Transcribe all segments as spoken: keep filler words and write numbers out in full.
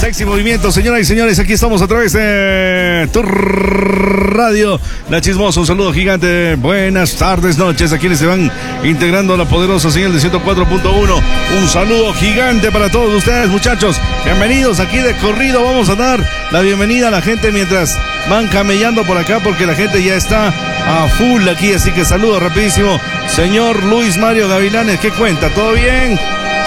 Sexy movimiento, señoras y señores, aquí estamos a través de tu radio, La Chismosa. Un saludo gigante, buenas tardes, noches a quienes se van integrando a la poderosa señal de ciento cuatro punto uno. Un saludo gigante para todos ustedes, muchachos. Bienvenidos aquí de corrido. Vamos a dar la bienvenida a la gente mientras van camellando por acá, porque la gente ya está a full aquí, así que saludo rapidísimo. Señor Luis Mario Gavilanes, ¿qué cuenta? ¿Todo bien?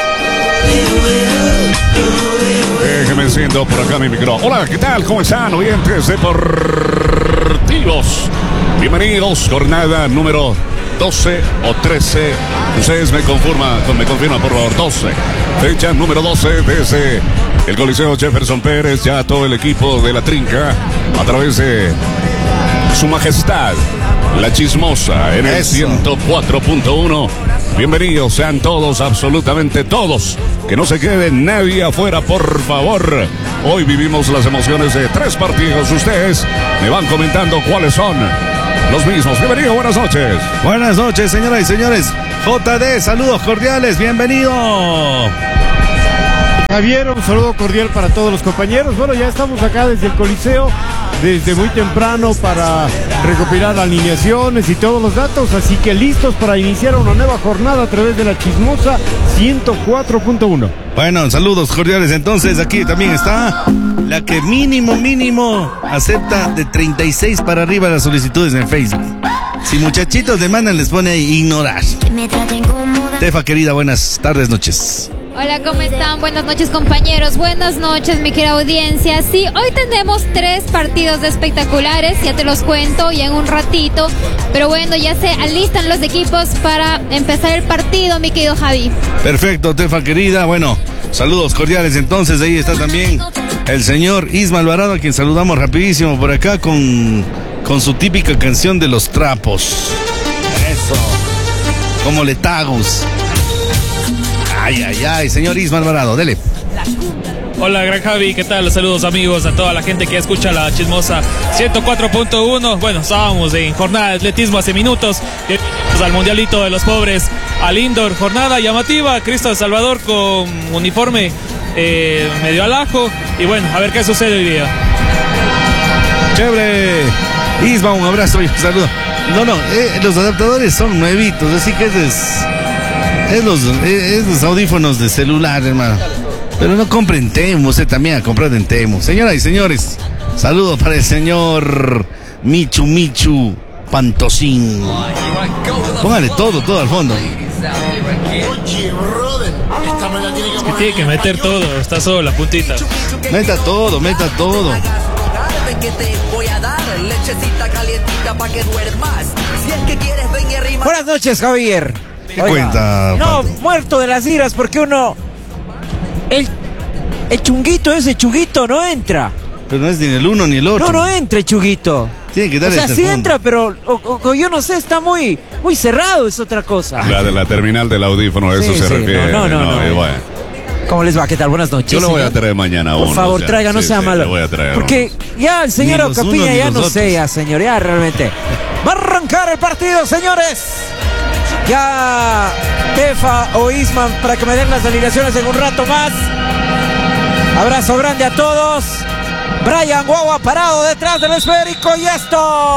Déjeme enciendo por acá mi micrófono. Hola, ¿qué tal? ¿Cómo están, oyentes deportivos? Bienvenidos, jornada número doce o trece. Ustedes me confirman, me confirman por favor, doce. Fecha número doce desde el Coliseo Jefferson Pérez. Ya todo el equipo de La Trinca a través de Su Majestad La Chismosa en el ciento cuatro punto uno. Bienvenidos sean todos, absolutamente todos. Que no se quede nadie afuera, por favor. Hoy vivimos las emociones de tres partidos. Ustedes me van comentando cuáles son los mismos. Bienvenido, buenas noches. Buenas noches, señoras y señores. J D, saludos cordiales, bienvenido. Javier, un saludo cordial para todos los compañeros. Bueno, ya estamos acá desde el Coliseo, desde muy temprano para recopilar alineaciones y todos los datos, así que listos para iniciar una nueva jornada a través de La Chismosa ciento cuatro punto uno. Bueno, saludos cordiales. Entonces aquí también está la que mínimo, mínimo acepta de treinta y seis para arriba las solicitudes en Facebook. Si muchachitos demandan, les pone ignorar. Tefa querida, buenas tardes, noches. Hola, ¿cómo están? Buenas noches, compañeros. Buenas noches, mi querida audiencia. Sí, hoy tenemos tres partidos espectaculares, ya te los cuento ya en un ratito. Pero bueno, ya se alistan los equipos para empezar el partido, mi querido Javi. Perfecto, Tefa querida. Bueno, saludos cordiales. Entonces, ahí está también el señor Isma Alvarado, a quien saludamos rapidísimo por acá con, con su típica canción de los trapos. Eso. Como Letagos. Ay, ay, ay, señor Isma Alvarado, dele. Hola, gran Javi, ¿qué tal? Saludos amigos a toda la gente que escucha La Chismosa ciento cuatro punto uno. Bueno, estábamos en jornada de atletismo hace minutos, al Mundialito de los Pobres, al Indoor, jornada llamativa, Cristo de Salvador con uniforme eh, medio al ajo, y bueno, a ver qué sucede hoy día. Chévere. Isma, un abrazo y un saludo. No, no, eh, los adaptadores son nuevitos, así que es... Es los, es los audífonos de celular, hermano. Pero no compren Temu, usted también a comprar en Temu. Señoras y señores, saludos para el señor Michu Michu Pantosín. Póngale todo, todo al fondo. Es que tiene que meter todo, está solo la puntita. Meta todo, meta todo. Buenas noches, Javier. ¿Qué Oiga, cuenta? No, Pato? Muerto de las iras porque uno... El, el chunguito ese chuguito no entra. Pero no es ni el uno ni el otro. No, no entra el chuguito. Tiene que darle. O sea, sí entra, pero o, o, o yo no sé, está muy muy cerrado, es otra cosa. La de la terminal del audífono, a eso sí, se sí, refiere. No, no, no. no, no. Bueno. ¿Cómo les va? ¿Qué tal? Buenas noches. Yo lo voy señor. a traer mañana uno. Por favor, o sea, traiga, no sí, sea sí, malo. lo voy a traer porque uno. ya el señor Ni los Ocapiña unos, ya ni no los sé, otros. ya señor, ya realmente. Va a arrancar el partido, señores. Ya Tefa o Isman para que me den las alineaciones en un rato más. Abrazo grande a todos. Brian Guagua parado detrás del esférico y esto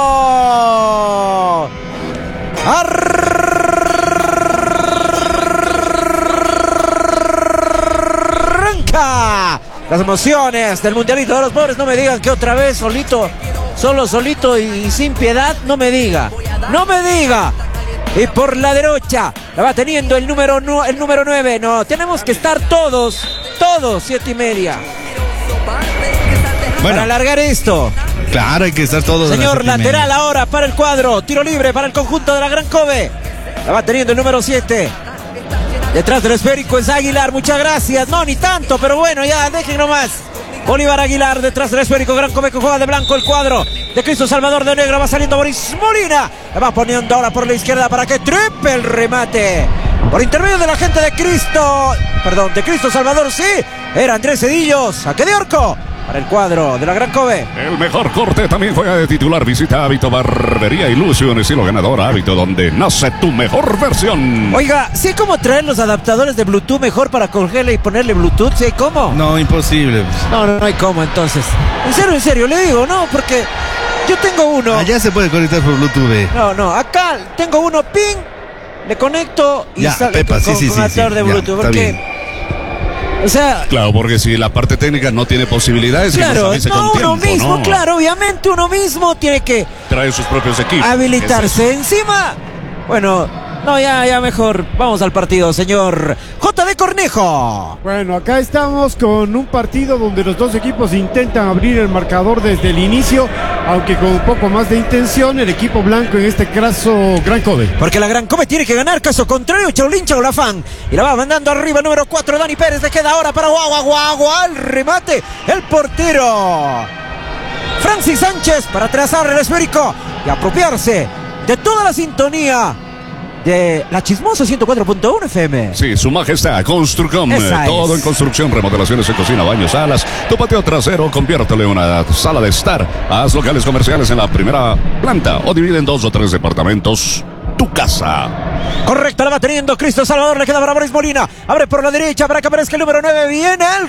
arranca. Las emociones del Mundialito de los Pobres. No me digan que otra vez solito, solo solito y, y sin piedad. No me diga, no me diga. Y por la derecha la va teniendo el número, el número nueve. No, tenemos que estar todos, todos, siete y media. Bueno, para alargar esto. Claro, hay que estar todos. Señor lateral ahora para el cuadro. Tiro libre para el conjunto de la Gran Kobe. La va teniendo el número siete. Detrás del esférico es Aguilar. Muchas gracias. No, ni tanto, pero bueno, ya dejen nomás. Bolívar Aguilar detrás del esférico. Gran Kobe que juega de blanco el cuadro de Cristo Salvador de negro. Va saliendo Boris Molina. La va poniendo ahora por la izquierda para que trepe el remate. Por intermedio de la gente de Cristo. Perdón, de Cristo Salvador, sí. Era Andrés Cedillo. Saque de Orco. para el cuadro de la Gran Kobe. El mejor corte también juega de titular. Visita Hábito Barbería Ilusión, estilo ganador. Hábito, donde nace tu mejor versión. Oiga, ¿sí hay cómo traer los adaptadores de Bluetooth mejor para cogerle y ponerle Bluetooth? ¿Sí hay cómo? No, imposible. No, no, no hay cómo entonces. En serio, en serio, le digo, no, porque yo tengo uno. Allá se puede conectar por Bluetooth. eh. No, no, acá tengo uno, ping, le conecto y Ya, sale Pepa, con, sí, sí, con sí, adaptador sí, de ya, Bluetooth. está Porque, bien. o sea, Claro, porque si la parte técnica no tiene posibilidades, que claro, nos avise no, con uno tiempo, mismo, ¿no? claro, obviamente uno mismo tiene que Trae sus propios equipos. habilitarse encima. Bueno, no, ya, ya mejor. Vamos al partido, señor J D Cornejo. Bueno, acá estamos con un partido donde los dos equipos intentan abrir el marcador desde el inicio, aunque con un poco más de intención el equipo blanco, en este caso Gran Kobe. Porque la Gran Kobe tiene que ganar, caso contrario, Chaulín Chaulafán. Y la va mandando arriba el número cuatro, Dani Pérez. Le queda ahora para Guagua, Guagua. El remate, el portero Francis Sánchez para trazar el esférico y apropiarse de toda la sintonía de la Chismosa ciento cuatro punto uno F M. Sí, su majestad, Construcom, Esa es. todo en construcción, remodelaciones en cocina, baños, salas, tu patio trasero, conviértelo en una sala de estar, haz locales comerciales en la primera planta o divide en dos o tres departamentos tu casa. Correcto, la va teniendo Cristo Salvador, le queda para Boris Molina, abre por la derecha para que aparezca el número nueve, viene el